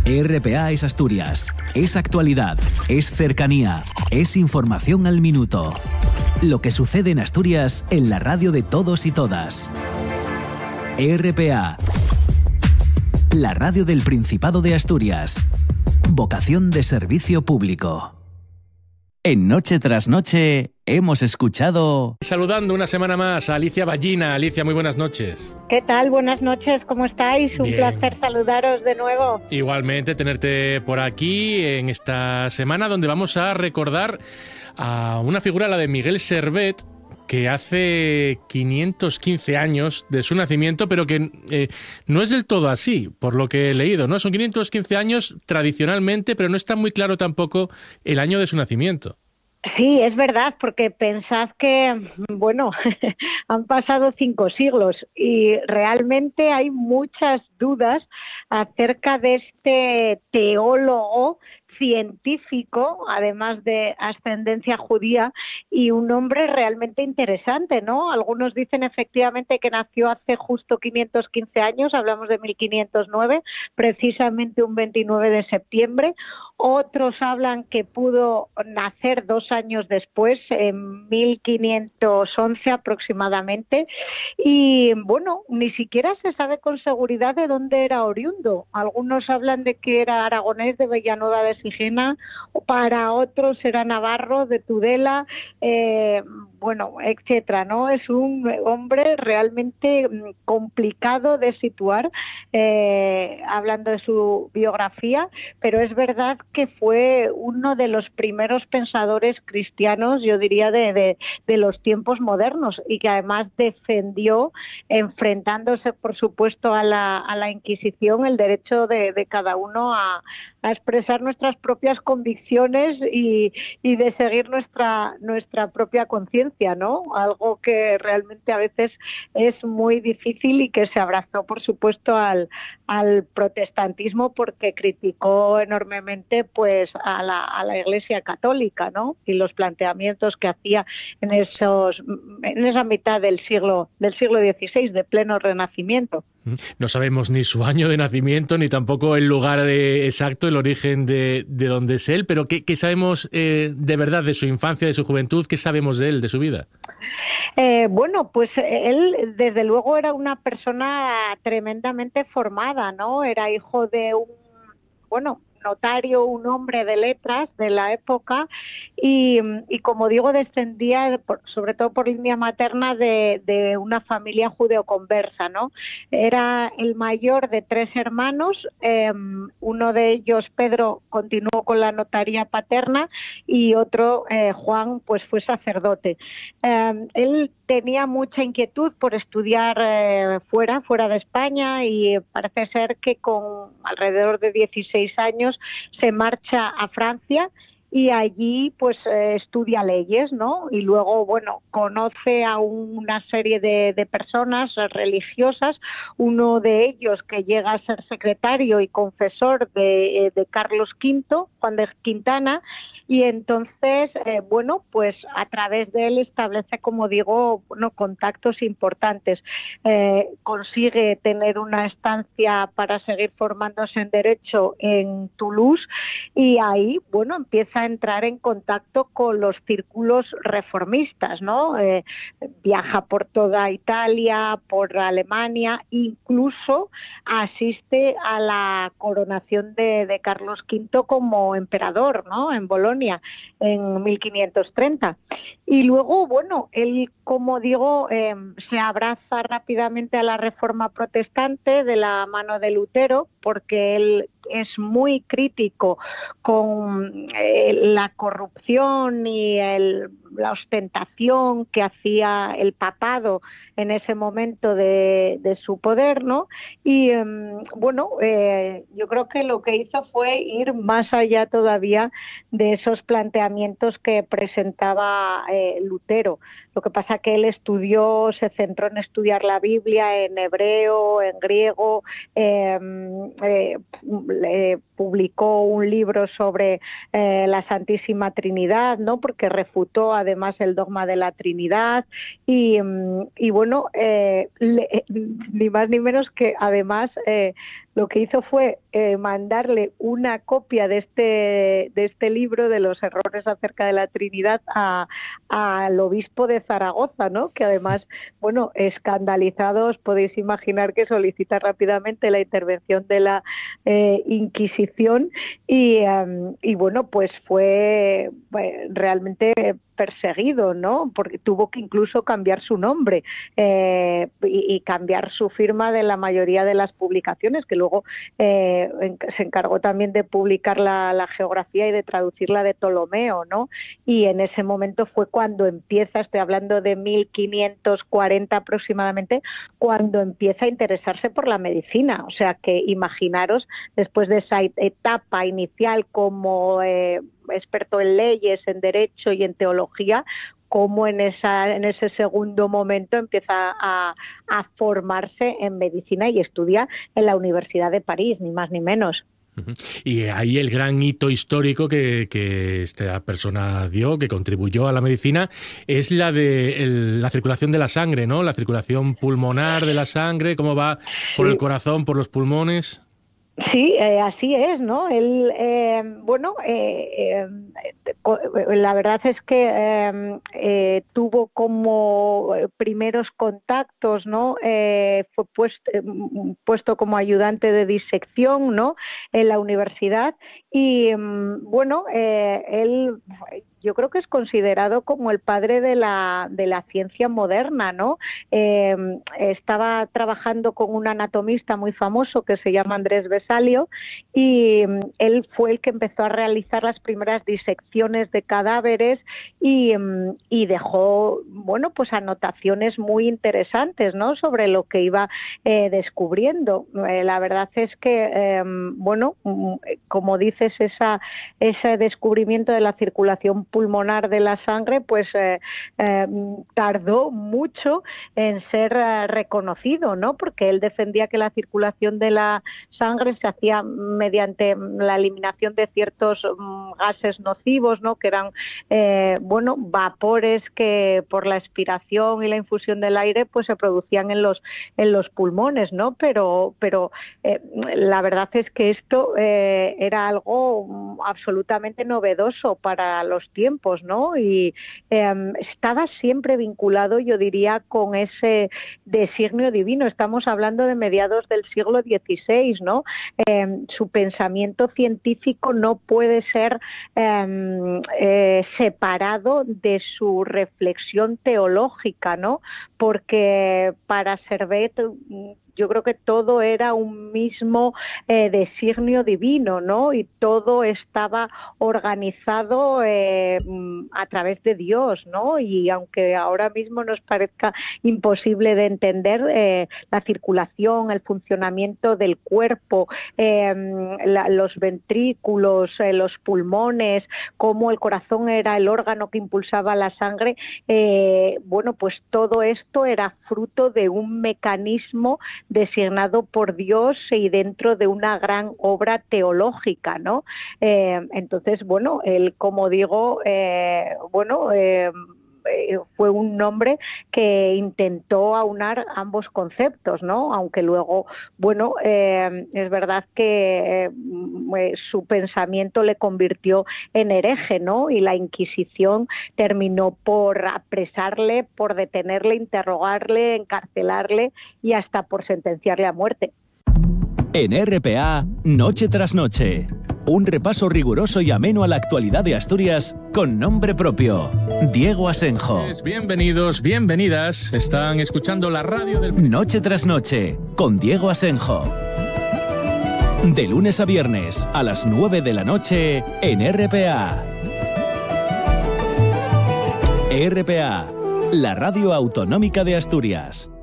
RPA es Asturias, es actualidad, es cercanía, es información al minuto. Lo que sucede en Asturias en la radio de todos y todas. RPA, la radio del Principado de Asturias. Vocación de servicio público. En Noche tras Noche hemos escuchado... Saludando una semana más a Alicia Ballina. Alicia, muy buenas noches. ¿Qué tal? Buenas noches, ¿cómo estáis? Un placer saludaros de nuevo. Igualmente, tenerte por aquí en esta semana donde vamos a recordar a una figura, la de Miguel Servet, que hace 515 años de su nacimiento, pero que no es del todo así, por lo que he leído, ¿no? Son 515 años tradicionalmente, pero no está muy claro tampoco el año de su nacimiento. Sí, es verdad, porque pensad que, bueno, han pasado 5 siglos y realmente hay muchas dudas acerca de este teólogo científico, además de ascendencia judía, y un hombre realmente interesante, ¿no? Algunos dicen efectivamente que nació hace justo 515 años, hablamos de 1509, precisamente un 29 de septiembre. Otros hablan que pudo nacer 2 años después, en 1511 aproximadamente, y bueno, ni siquiera se sabe con seguridad de dónde era oriundo. Algunos hablan de que era aragonés de Villanueva de Sigena, o para otros era navarro de Tudela, bueno, etcétera, ¿no? Es un hombre realmente complicado de situar, hablando de su biografía, pero es verdad que fue uno de los primeros pensadores cristianos, yo diría, de los tiempos modernos, y que además defendió, enfrentándose, por supuesto, a la Inquisición, el derecho de cada uno a expresar nuestras propias convicciones y de seguir nuestra propia conciencia, ¿no? Algo que realmente a veces es muy difícil y que se abrazó, por supuesto, al protestantismo, porque criticó enormemente pues a la Iglesia católica, ¿no? Y los planteamientos que hacía en esa mitad del siglo XVI, de pleno Renacimiento. No sabemos ni su año de nacimiento, ni tampoco el lugar exacto, el origen de dónde es él, pero ¿qué sabemos de verdad de su infancia, de su juventud? ¿Qué sabemos de él, de su vida? Bueno, pues él desde luego era una persona tremendamente formada, ¿no? Era hijo de un, notario, un hombre de letras de la época, y como digo, descendía sobre todo por línea materna de una familia judeoconversa, ¿no? Era el mayor de 3 hermanos, uno de ellos, Pedro, continuó con la notaría paterna, y otro, Juan, pues fue sacerdote. Él tenía mucha inquietud por estudiar fuera de España, y parece ser que con alrededor de 16 años se marcha a Francia y allí pues estudia leyes, ¿no? Y luego, bueno, conoce a una serie de personas religiosas, uno de ellos que llega a ser secretario y confesor de Carlos V, Juan de Quintana, y entonces, bueno, pues a través de él establece, como digo, contactos importantes. Consigue tener una estancia para seguir formándose en Derecho en Toulouse, y ahí, bueno, empieza a entrar en contacto con los círculos reformistas, ¿no? Viaja por toda Italia, por Alemania, incluso asiste a la coronación de Carlos V como emperador, ¿no? En Bolonia, en 1530. Y luego, bueno, él, como digo, se abraza rápidamente a la Reforma protestante de la mano de Lutero, porque él es muy crítico con la corrupción y la ostentación que hacía el papado en ese momento de su poder, ¿no? Y bueno, yo creo que lo que hizo fue ir más allá todavía de esos planteamientos que presentaba Lutero. Lo que pasa que él se centró en estudiar la Biblia en hebreo, en griego, publicó un libro sobre la Santísima Trinidad, ¿no? Porque refutó además el dogma de la Trinidad y bueno, ni más ni menos que además lo que hizo fue mandarle una copia de este libro de los errores acerca de la Trinidad al obispo de Zaragoza, ¿no? Que además, bueno, escandalizados, podéis imaginar que solicita rápidamente la intervención de la Inquisición y bueno, pues fue realmente perseguido, ¿no? Porque tuvo que incluso cambiar su nombre y cambiar su firma de la mayoría de las publicaciones, que luego se encargó también de publicar la geografía y de traducirla de Ptolomeo, ¿no? Y en ese momento fue cuando empieza, estoy hablando de 1540 aproximadamente, cuando empieza a interesarse por la medicina. O sea que imaginaros, después de esa etapa inicial como experto en leyes, en derecho y en teología, cómo en ese segundo momento empieza a formarse en medicina y estudia en la Universidad de París, ni más ni menos. Y ahí el gran hito histórico que esta persona dio, que contribuyó a la medicina, es la de la circulación de la sangre, ¿no? La circulación pulmonar de la sangre, cómo va por el corazón, por los pulmones. Sí, así es, ¿no? Él, bueno, la verdad es que tuvo como primeros contactos, ¿no? Fue puesto como ayudante de disección, ¿no? En la universidad y, bueno, él... Yo creo que es considerado como el padre de la ciencia moderna, ¿no? Estaba trabajando con un anatomista muy famoso que se llama Andrés Vesalio y él fue el que empezó a realizar las primeras disecciones de cadáveres y dejó, bueno, pues anotaciones muy interesantes, ¿no? Sobre lo que iba descubriendo. La verdad es que, bueno, como dices, ese descubrimiento de la circulación pulmonar de la sangre, pues tardó mucho en ser reconocido, ¿no? Porque él defendía que la circulación de la sangre se hacía mediante la eliminación de ciertos gases nocivos, ¿no? Que eran, bueno, vapores que por la expiración y la infusión del aire, pues se producían en los pulmones, ¿no? Pero la verdad es que esto era algo absolutamente novedoso para los tiempos, ¿no? Y estaba siempre vinculado, yo diría, con ese designio divino. Estamos hablando de mediados del siglo XVI, ¿no? Su pensamiento científico no puede ser separado de su reflexión teológica, ¿no? Porque para Servet yo creo que todo era un mismo designio divino, ¿no? Y todo estaba organizado a través de Dios, ¿no? Y aunque ahora mismo nos parezca imposible de entender, la circulación, el funcionamiento del cuerpo, los ventrículos, los pulmones, cómo el corazón era el órgano que impulsaba la sangre, bueno, pues todo esto era fruto de un mecanismo designado por Dios y dentro de una gran obra teológica, ¿no? Entonces, bueno, él, como digo, bueno, fue un hombre que intentó aunar ambos conceptos, ¿no? Aunque luego, bueno, es verdad que su pensamiento le convirtió en hereje, ¿no? Y la Inquisición terminó por apresarle, por detenerle, interrogarle, encarcelarle y hasta por sentenciarle a muerte. En RPA, Noche tras Noche. Un repaso riguroso y ameno a la actualidad de Asturias con nombre propio. Diego Asenjo. Bienvenidos, bienvenidas. Están escuchando la radio del... Noche tras Noche, con Diego Asenjo. De lunes a viernes, a las 9 de la noche, en RPA. RPA, la radio autonómica de Asturias.